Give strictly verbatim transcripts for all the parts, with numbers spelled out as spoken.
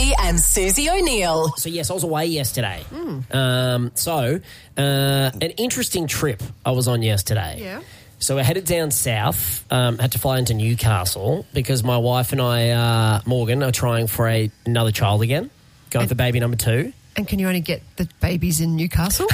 Mackey and Susie O'Neill. So, yes, I was away yesterday. Mm. Um, so, uh, an interesting trip I was on yesterday. Yeah. So, we're headed down south, um, had to fly into Newcastle because my wife and I, uh, Morgan, are trying for a, another child again, going and, for baby number two. And can you only get the babies in Newcastle?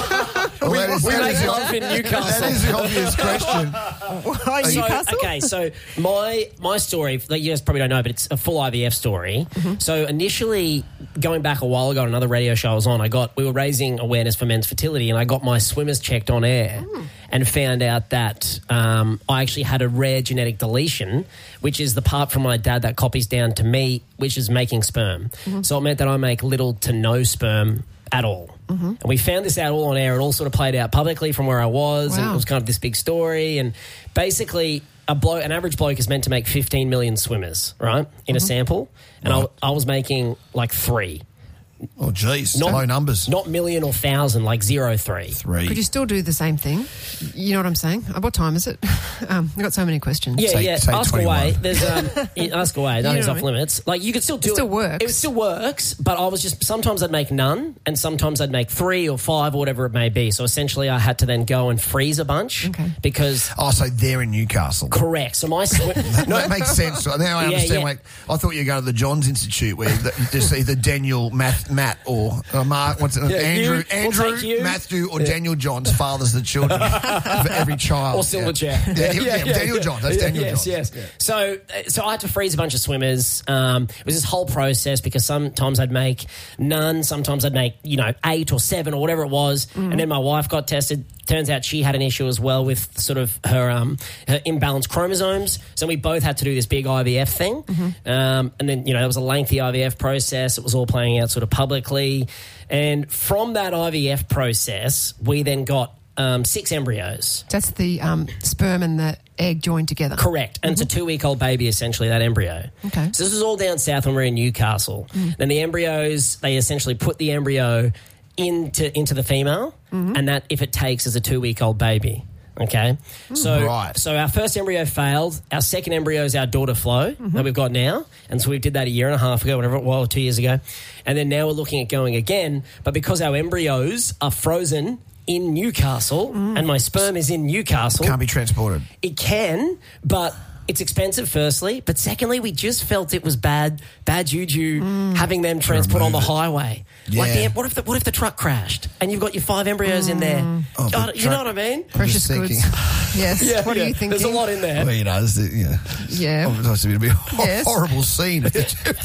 Well, that is, we that make is love in Newcastle. That is the obvious question. Why So, Newcastle? okay, so my my story, like you guys probably don't know, but it's a full I V F story. Mm-hmm. So initially, going back a while ago on another radio show I was on, I got we were raising awareness for men's fertility, and I got my swimmers checked on air mm. and found out that um, I actually had a rare genetic deletion, which is the part from my dad that copies down to me, which is making sperm. Mm-hmm. So it meant that I make little to no sperm at all. Mm-hmm. And we found this out all on air. It all sort of played out publicly from where I was. Wow. And it was kind of this big story. And basically, a bloke, an average bloke is meant to make fifteen million swimmers, right, in mm-hmm. a sample. And right. I, I was making like three. Oh, geez. Not, low numbers. Not million or thousand, like zero, three. Three. Could you still do the same thing? You know what I'm saying? What time is it? Um, I've got so many questions. Yeah, say, yeah. say ask twenty-one. away. There's um, ask away. Nothing's off limits. Like you could still do it. It Still works. It still works, but I was just sometimes I'd make none, and sometimes I'd make three or five or whatever it may be. So essentially, I had to then go and freeze a bunch okay. because. Oh, so they're in Newcastle. Correct. So my sw- no, that makes sense. Now I Yeah, understand. yeah. Like I thought you were going to the Johns Institute where you just either Daniel, Matt, Matt, or uh, Mark. What's it? Yeah, Andrew, you, Andrew, we'll you. Matthew, or yeah. Daniel Johns fathers the children for every child. Or Silverchair. Yeah, yeah, yeah, yeah, Daniel yeah. Johns. That's yeah, Daniel yes, Johns. Yes, yeah. So, so I had to freeze a bunch of swimmers. Um, it was this whole process because sometimes I'd make none, sometimes I'd make you know eight or seven or whatever it was, mm-hmm. and then my wife got tested. Turns out she had an issue as well with sort of her um, her imbalanced chromosomes. So we both had to do this big I V F thing, mm-hmm. um, and then you know there was a lengthy I V F process. It was all playing out sort of publicly. And from that I V F process, we then got um, six embryos. That's the um, sperm and the egg joined together. Correct. And mm-hmm. it's a two-week-old baby, essentially, that embryo. Okay. So this was all down south when we were in Newcastle. Mm. Then the embryos, they essentially put the embryo into into the female, mm-hmm. and that, if it takes, is a two-week-old baby. Okay, so right. so our first embryo failed. Our second embryo is our daughter Flo mm-hmm. that we've got now, and so we did that a year and a half ago, whatever it was, two years ago, and then now we're looking at going again. But because our embryos are frozen in Newcastle mm. and my sperm is in Newcastle, can't be transported. It can, but it's expensive. Firstly, but secondly, we just felt it was bad, bad juju mm. having them transport on the it. highway. Yeah. Like, the, what if the what if the truck crashed and you've got your five embryos mm. in there? Oh, oh, you truck, know what I mean? Precious goods. Yes. Yeah, what yeah. are you thinking? There's a lot in there. Well, you know, there's the, yeah, yeah. Oh, it's going to be a yes. horrible scene if the,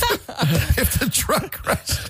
if the truck crashed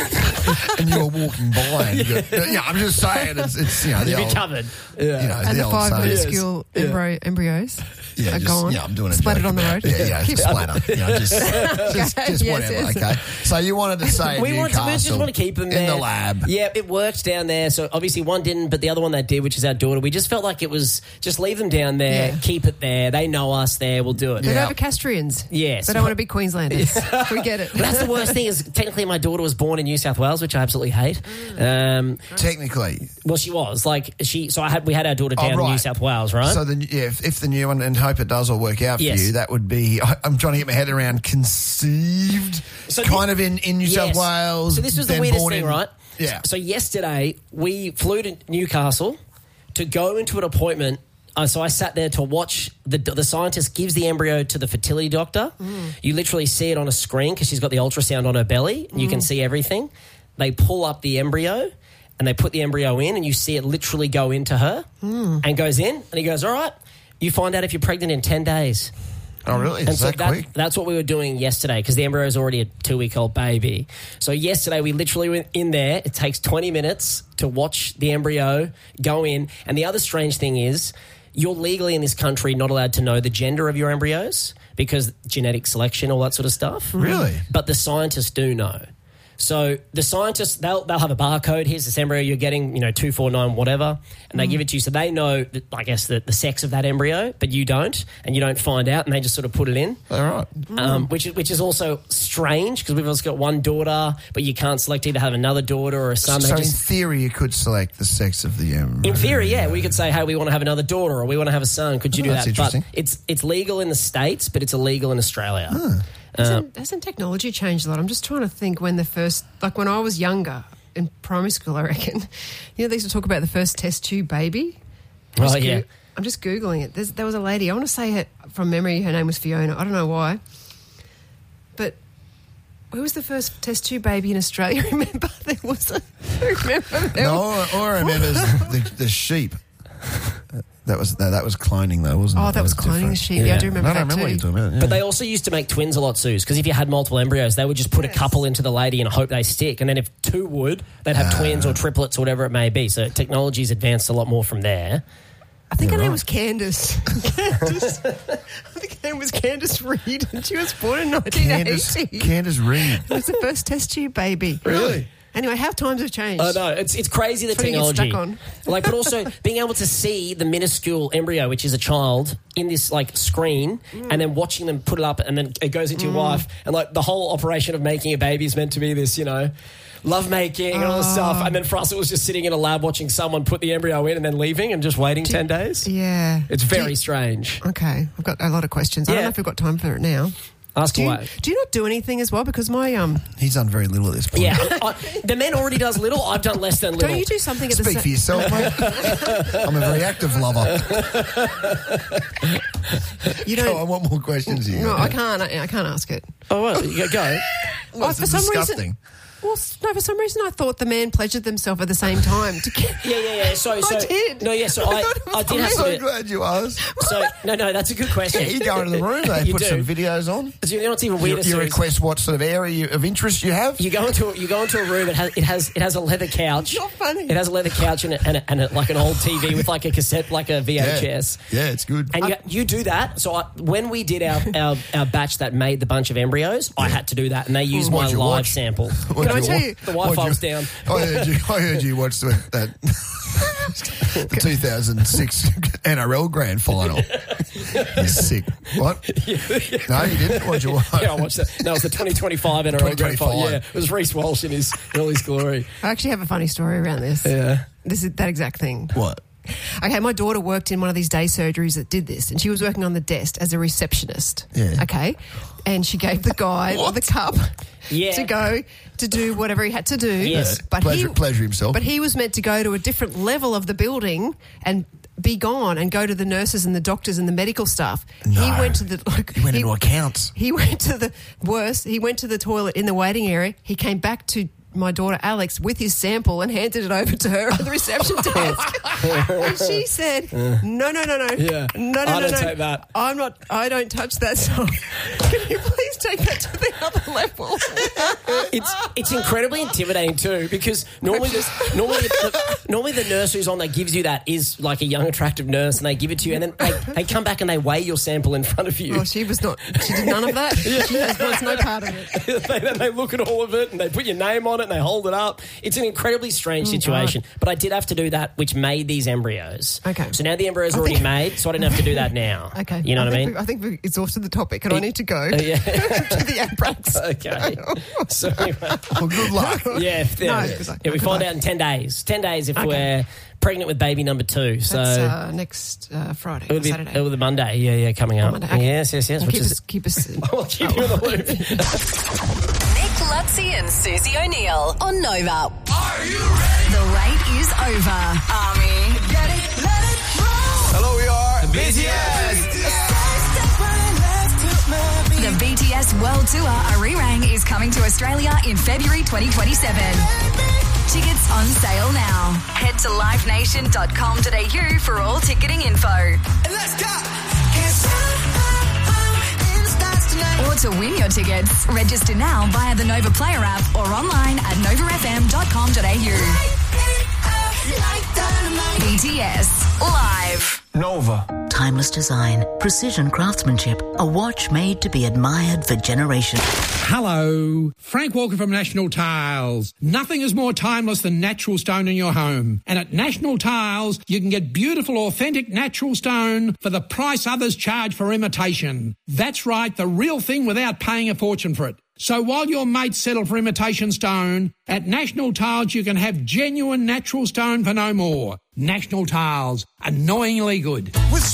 and you were walking by. And yeah. You go, yeah, I'm just saying, it's, it's you know, the you'd old, be covered. Yeah. You know, and the, the old five saying. minuscule Yes. embryo, embryos Yeah, are just, gone. yeah, I'm doing a splattered joke on the about- road. Yeah, yeah, just splatter. You know, just, just, Okay, just yes, whatever. yes. Okay. So you wanted to say we, want to, we just Newcastle want to keep them there. in the lab. Yeah, it worked down there. So obviously one didn't, but the other one that did, which is our daughter, we just felt like it was just leave them down there, Yeah. keep it there. They know us there. We'll do it. They're Yeah. Novocastrians. Yes. They don't want to be Queenslanders. We get it. But that's the worst thing is technically my daughter was born in New South Wales, which I absolutely hate. Um, Technically. well, she was like she. So I had we had our daughter Oh, down in right. New South Wales, right? So the, yeah, if, if the new one, and hope it does all work out for Yes. you, that would be, I, I'm trying to get my head around conceived, So kind thi- of in, in New Yes. South Wales. So this was the then weirdest born thing, in- right? Yeah. So yesterday we flew to Newcastle to go into an appointment. Uh, so I sat there to watch the the scientist gives the embryo to the fertility doctor. Mm. You literally see it on a screen because she's got the ultrasound on her belly. Mm. You can see everything. They pull up the embryo and they put the embryo in, and you see it literally go into her mm. and goes in. And he goes, "All right, you find out if you're pregnant in ten days." Oh, really? Is And so that, that, quick? that's what we were doing yesterday because the embryo is already a two-week-old baby. So yesterday we literally went in there. It takes twenty minutes to watch the embryo go in. And the other strange thing is you're legally in this country not allowed to know the gender of your embryos because genetic selection, all that sort of stuff. Really? But the scientists do know. So the scientists, they'll they'll have a barcode. Here's this embryo you're getting, you know, two four nine whatever, and they mm. give it to you. So they know, that, I guess, the, the sex of that embryo, but you don't, and you don't find out, and they just sort of put it in. All right. Um, which, is- which is also strange because we've also got one daughter, but you can't select either have another daughter or a son. So They in just, theory, you could select the sex of the embryo. in theory, yeah, we could say, hey, we want to have another daughter or we want to have a son. Could you Oh, do that's that? interesting. But it's it's legal in the States, but it's illegal in Australia. Huh. Hasn't, hasn't technology changed a lot? I'm just trying to think when the first, like when I was younger in primary school, I reckon, you know, they used to talk about the first test tube baby. I'm Oh, just yeah. Go- I'm just Googling it. There's, there was a lady, I want to say her, from memory, her name was Fiona. I don't know why. But where was the first test tube baby in Australia? Remember, there was a... Remember there No, was- all I remember is the, the sheep. That was no, that was cloning though, wasn't it? Oh, that was different. cloning the sheep. Yeah, Yeah. I do remember No, no, I that remember what too. you're talking about. Yeah. But they also used to make twins a lot, Suze, because if you had multiple embryos, they would just put Yes. a couple into the lady and hope they stick. And then if two would, they'd have twins or triplets or whatever it may be. So technology's advanced a lot more from there. I think You're her name right. was Candace. Candace. I think her name was Candace Reed, and she was born in nineteen eighty. Candace, Candace Reed. It was the first test tube baby. Really? Anyway, how times have changed. I know it's it's crazy the That's what you get technology, stuck on. like, but also being able to see the minuscule embryo, which is a child, in this like screen, Mm. and then watching them put it up, and then it goes into your wife, and like the whole operation of making a baby is meant to be this, you know, love making and all this stuff, and then for us it was just sitting in a lab watching someone put the embryo in and then leaving and just waiting ten days. Yeah. It's Do very you- strange. Okay, I've got a lot of questions. I Yeah. don't know if we've got time for it now. Ask Do you, away. do you not do anything as well? Because my um, He's done very little at this point. Yeah, I, the man already does little. I've done less than little. don't you do something at the Speak for same? yourself, mate. I'm a very active lover. You Oh, I don't. want more questions here. No, I can't. I, I can't ask it. Oh, well, you go. go. Well, Oh, for it's some disgusting. reason. Well, s- no, for some reason I thought the man pleasured themselves at the same time. To get, Yeah, yeah, yeah. So, so I did. no, yeah. So I I, thought it was I did I'm have so to. glad you asked. So no, no, that's a good question. You go into the room, they You put do. some videos on. So you know what's even You, weirder? you Suze? request what sort of area of interest you have. You go into a, you go into a room. It has it has it has a leather couch. You're funny. It has a leather couch and a, and, a, and a, like an old T V with like a cassette, like a V H S. Yeah, yeah, it's good. And you, you do that. So I, when we did our, our, our batch that made the bunch of embryos, I had to do that, and they used my What'd you live watch? sample. What'd Can I tell wa- you- The what'd Wi-Fi you- was down. I heard you. I heard you watched the, that the two thousand six N R L Grand Final. You're sick. What? No, you didn't. What'd you watch? Yeah, I watched that. No, it was the twenty twenty-five N R L Grand Final. twenty twenty-five. Yeah, it was Reece Walsh in his in all his glory. I actually have a funny story around this. Yeah. This is that exact thing. What? Okay, my daughter worked in one of these day surgeries that did this, and she was working on the desk as a receptionist. Yeah. Okay, and she gave the guy What? the cup Yeah. to go to do whatever he had to do. Yes. but Pleasure- he pleasure himself. But he was meant to go to a different level of the building and be gone and go to the nurses and the doctors and the medical staff. No. He went to the like, He went into accounts. He went to the worst. He went to the toilet in the waiting area. He came back to my daughter Alex with his sample and handed it over to her at the reception desk. And she said, "No, no, no, no, Yeah. no, no, I no, don't no. take that. I'm not. I don't touch that stuff. Can you please take that to the other level?" It's it's incredibly intimidating too, because normally this, normally the, normally the nurse who's on that gives you that is like a young attractive nurse, and they give it to you, and then they, they come back and they weigh your sample in front of you. Well, she was not. She did none of that. She has, wants no part of it. they, then they look at all of it and they put your name on it and they hold it up. It's an incredibly strange situation. But I did have to do that, which made these embryos. Okay. So now the embryos are I already think- made, so I didn't have to do that now. Okay. You know what I think mean? We, I think we exhausted the topic, and I need to go yeah. to the Ambrax. Okay. So anyway, Well, good luck. yeah, if- yeah, No, good luck. yeah, we Good find luck. out in ten days. Ten days if Okay. we're pregnant with baby number two. So That's uh, next uh, Friday, it would or be Saturday. it would be Monday. Yeah, yeah, coming up. Monday, okay. Yes, yes, yes. Well, Which keep is us, keep us. I'll keep you in the loop. Nick Lutzi and Susie O'Neill on Nova. Are you ready? The wait is over. Army, get it, let it roll. Hello, we are B T S. The B T S World Tour Arirang is coming to Australia in February twenty twenty-seven. Tickets on sale now. Head to live nation dot com dot a u for all ticketing info. Let's go. Or to win your tickets, register now via the Nova Player app or online at nova f m dot com dot a u. B T S Live. Nova. Timeless design, precision craftsmanship, a watch made to be admired for generations. Hello, Frank Walker from National Tiles. Nothing is more timeless than natural stone in your home. And at National Tiles, you can get beautiful, authentic natural stone for the price others charge for imitation. That's right, the real thing without paying a fortune for it. So while your mates settle for imitation stone, at National Tiles you can have genuine natural stone for no more. National Tiles, annoyingly good.